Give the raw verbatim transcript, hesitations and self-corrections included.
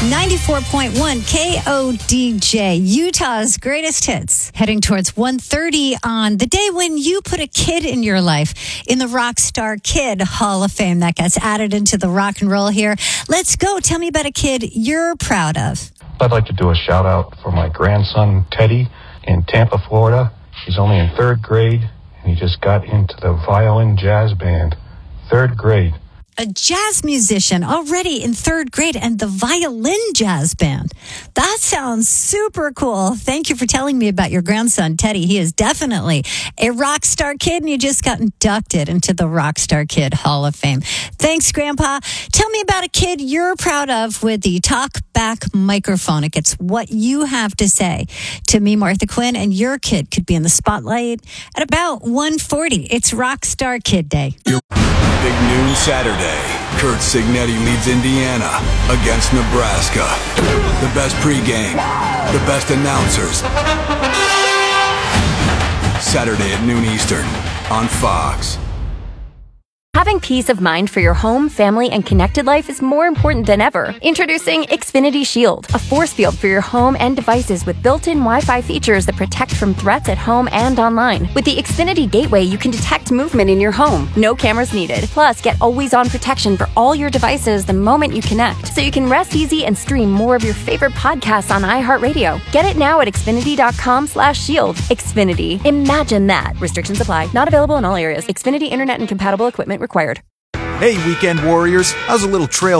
ninety-four point one K O D J, Utah's greatest hits. Heading towards one thirty on the day when you put a kid in your life in the Rockstar Kid Hall of Fame. That gets added into the rock and roll here. Let's go. Tell me about a kid you're proud of. I'd like to do a shout out for my grandson, Teddy, in Tampa, Florida. He's only in third grade, and he just got into the violin jazz band. Third grade. A jazz musician already in third grade and the violin jazz band. That sounds super cool. Thank you for telling me about your grandson, Teddy. He is definitely a rock star kid, and you just got inducted into the Rockstar Kid Hall of Fame. Thanks, Grandpa. Tell me about a kid you're proud of with the Talk Back microphone. It gets what you have to say to me, Martha Quinn, and your kid could be in the spotlight at about one forty. It's Rockstar Kid Day. Big noon Saturday. Kurt Signetti leads Indiana against Nebraska. The best pregame, the best announcers. Saturday at noon Eastern on Fox. Having peace of mind for your home, family, and connected life is more important than ever. Introducing Xfinity Shield, a force field for your home and devices with built-in Wi-Fi features that protect from threats at home and online. With the Xfinity Gateway, you can detect movement in your home. No cameras needed. Plus, get always-on protection for all your devices the moment you connect, so you can rest easy and stream more of your favorite podcasts on iHeartRadio. Get it now at Xfinity.com slash shield. Xfinity. Imagine that. Restrictions apply. Not available in all areas. Xfinity Internet and compatible equipment required. Hey, weekend warriors. How's a little trail